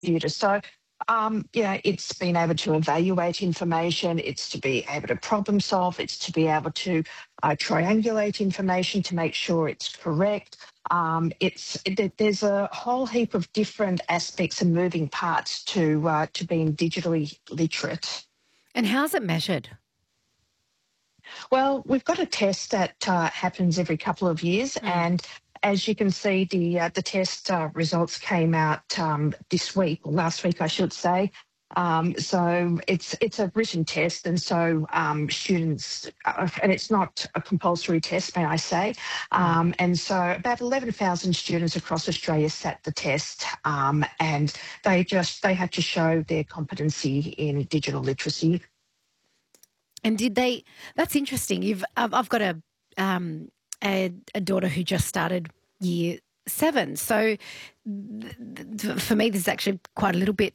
computer. So, it's being able to evaluate information, it's to be able to problem solve, it's to be able to triangulate information to make sure it's correct. There's a whole heap of different aspects and moving parts to being digitally literate. And how's it measured? Well, we've got a test that happens every couple of years, and as you can see, the test results came out this week, or last week, I should say. So it's a written test, and so students, and it's not a compulsory test, may I say. And so about 11,000 students across Australia sat the test, and they had to show their competency in digital literacy. And did they? That's interesting. I've got a daughter who just started year 7. So for me, this is actually quite a little bit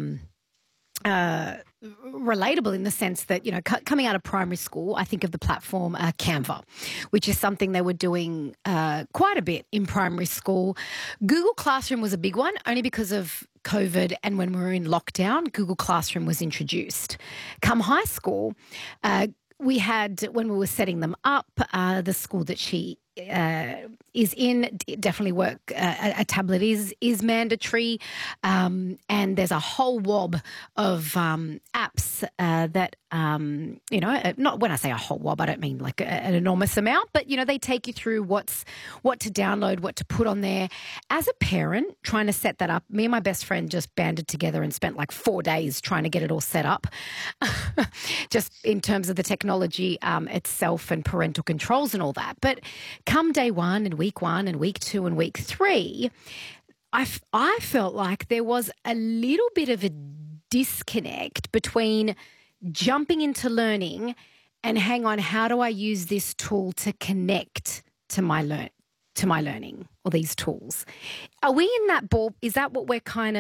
relatable in the sense that, coming out of primary school, I think of the platform Canva, which is something they were doing quite a bit in primary school. Google Classroom was a big one, only because of COVID, and when we were in lockdown, Google Classroom was introduced. Come high school, we had, when we were setting them up, the school that she is in, definitely a tablet is mandatory, and there's a whole wob of apps that not, when I say a whole wob, I don't mean like an enormous amount, but they take you through what to download, what to put on there. As a parent trying to set that up, me and my best friend just banded together and spent like 4 days trying to get it all set up, just in terms of the technology itself and parental controls and all that. But come day 1 and week 1 and week 2 and week 3, I felt like there was a little bit of a disconnect between jumping into learning and hang on, how do I use this tool to connect to my learning, or these tools? Are we in that ball? Is that what we're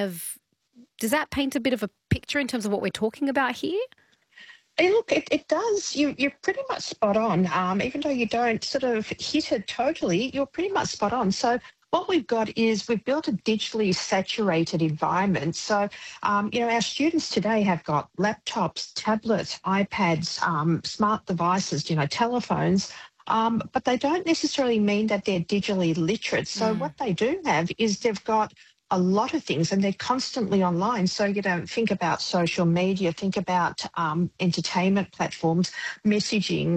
does that paint a bit of a picture in terms of what we're talking about here? Hey, look, it does. You're pretty much spot on. Even though you don't sort of hit it totally, you're pretty much spot on. So what we've got is we've built a digitally saturated environment. So, our students today have got laptops, tablets, iPads, smart devices, telephones, but they don't necessarily mean that they're digitally literate. So what they do have is they've got a lot of things, and they're constantly online. So, think about social media, think about entertainment platforms, messaging,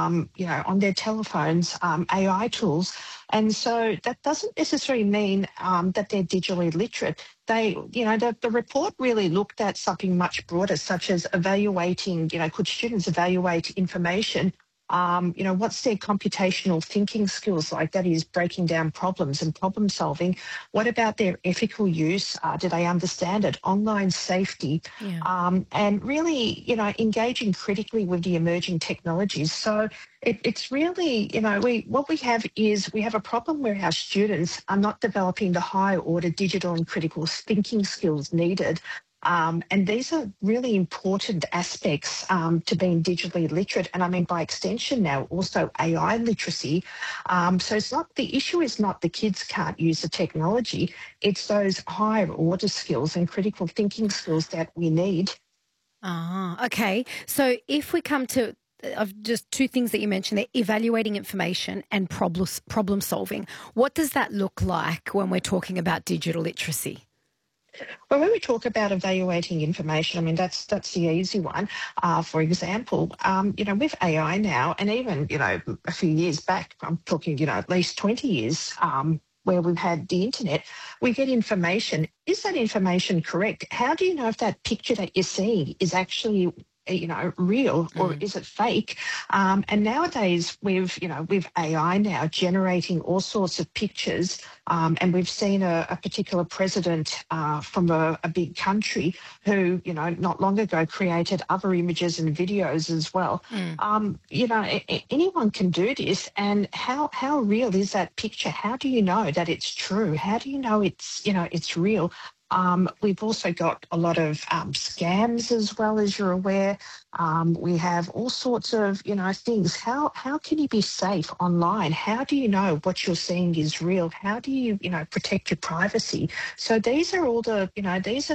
on their telephones, AI tools. And so that doesn't necessarily mean that they're digitally literate. The report really looked at something much broader, such as evaluating, could students evaluate information? What's their computational thinking skills like? That is breaking down problems and problem solving. What about their ethical use? Do they understand it? Online safety, and really, engaging critically with the emerging technologies. So it's really, what we have is we have a problem where our students are not developing the higher order digital and critical thinking skills needed. And these are really important aspects to being digitally literate. And I mean, by extension now, also AI literacy. So the issue is not the kids can't use the technology, it's those higher order skills and critical thinking skills that we need. Okay. So if we come to just 2 things that you mentioned there, evaluating information and problem solving, what does that look like when we're talking about digital literacy? Well, when we talk about evaluating information, I mean, that's the easy one. For example, with AI now, and even, a few years back, I'm talking, at least 20 years, where we've had the internet, we get information. Is that information correct? How do you know if that picture that you're seeing is actually real, or is it fake? And nowadays with AI now generating all sorts of pictures, and we've seen a particular president from a big country who, not long ago created other images and videos as well. Anyone can do this. And how real is that picture? How do you know that it's true? How do you know it's real? We've also got a lot of scams as well, as you're aware. We have all sorts of, things. How can you be safe online? How do you know what you're seeing is real? How do you, protect your privacy? So these are all these are